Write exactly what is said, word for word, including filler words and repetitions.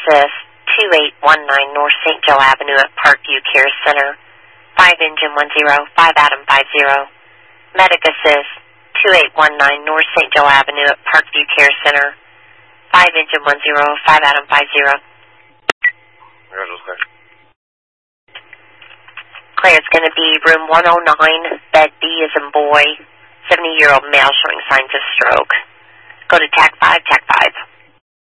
Assist, two eight one nine North Saint Joe Avenue at Parkview Care Center, five Engine one zero, five Adam five zero. Medic Assist, two eight one nine North Saint Joe Avenue at Parkview Care Center, five Engine one zero, five Adam five zero. Claire, it's going to be room one oh nine, bed B as in boy, seventy-year-old male showing signs of stroke. Go to TAC five, TAC five.